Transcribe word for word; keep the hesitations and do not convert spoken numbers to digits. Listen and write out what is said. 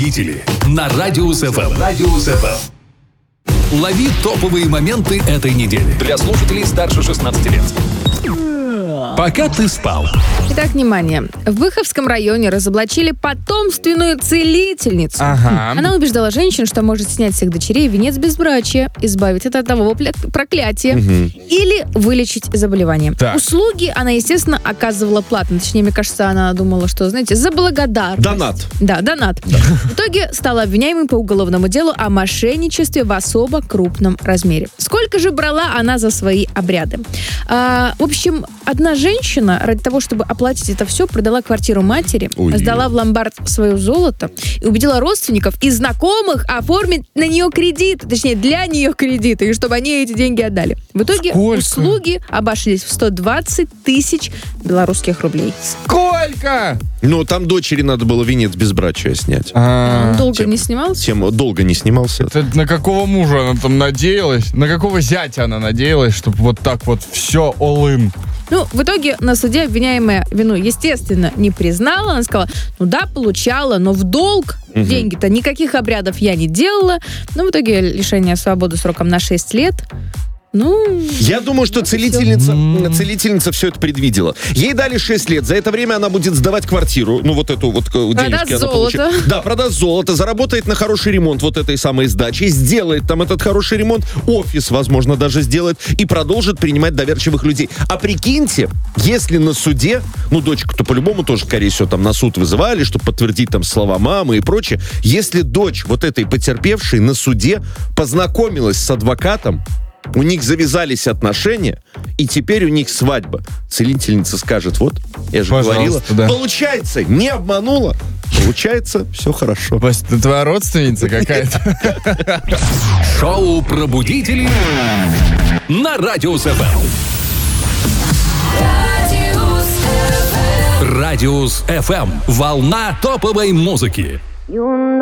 Пробудители на Радиус эф эм. Радиус эф эм. Лови топовые моменты этой недели. Для слушателей старше шестнадцати лет. Пока ты спал. Итак, внимание. В Быховском районе разоблачили потомственную целительницу. Ага. Она убеждала женщин, что может снять с их дочерей венец безбрачия, избавить от одного проклятия угу. или вылечить заболевание. Так. Услуги она, естественно, оказывала платно. Точнее, мне кажется, она думала, что, знаете, за благодарность. Донат. Да, донат. Да. В итоге стала обвиняемой по уголовному делу о мошенничестве в особо крупном размере. Сколько же брала она за свои обряды? А, в общем, одна женщина ради того, чтобы оплатить это все, продала квартиру матери, Ой. сдала в ломбард свое золото и убедила родственников и знакомых оформить на нее кредит, точнее, для нее кредиты, и чтобы они эти деньги отдали. В итоге Сколько? услуги обошлись в сто двадцать тысяч белорусских рублей. Сколько? Ну, там дочери надо было венец безбрачия снять. А, Он долго тем, не снимался? Тем долго не снимался. Это на какого мужа она там надеялась? На какого зятя она надеялась, чтобы вот так вот все all-in? Ну, в итоге на суде обвиняемая вину, естественно, не признала. Она сказала, ну да, получала, но в долг угу. деньги-то никаких обрядов я не делала. Но в итоге лишение свободы сроком на шесть лет. Ну, я думаю, что целительница все. целительница все это предвидела. Ей дали шесть лет. За это время она будет сдавать квартиру. Ну, вот эту вот денежки продаст она золото. получит. Да, продаст золото, заработает на хороший ремонт вот этой самой сдачи, сделает там этот хороший ремонт, офис, возможно, даже сделает, и продолжит принимать доверчивых людей. А прикиньте, если на суде, ну, дочку-то по-любому тоже, скорее всего, там на суд вызывали, чтобы подтвердить там слова мамы и прочее. Если дочь вот этой потерпевшей на суде познакомилась с адвокатом, у них завязались отношения, и теперь у них свадьба. Целительница скажет, вот, я же Пожалуйста, говорила, да. получается, не обманула, получается, все хорошо. Вась, это твоя родственница какая-то? Шоу «Пробудители» на Радиус эф эм. Радиус эф эм. Волна топовой музыки.